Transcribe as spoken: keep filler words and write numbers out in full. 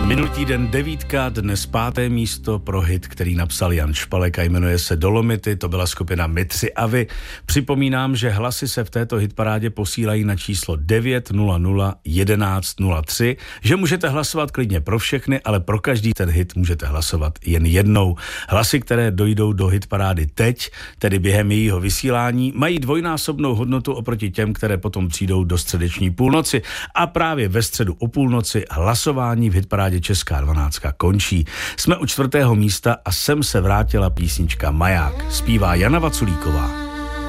Minulý týden devítka, dnes páté místo pro hit, který napsal Jan Špalek a jmenuje se Dolomity, to byla skupina My tři a vy. Připomínám, že hlasy se v této hitparádě posílají na číslo devět nula nula jedenáct nula tři, že můžete hlasovat klidně pro všechny, ale pro každý ten hit můžete hlasovat jen jednou. Hlasy, které dojdou do hitparády teď, tedy během jejího vysílání, mají dvojnásobnou hodnotu oproti těm, které potom přijdou do středeční půlnoci a právě ve středu o půlnoci hlasování v hitparádě Česká dvanáctka končí. Jsme u čtvrtého místa a sem se vrátila písnička Maják. Zpívá Jana Vaculíková.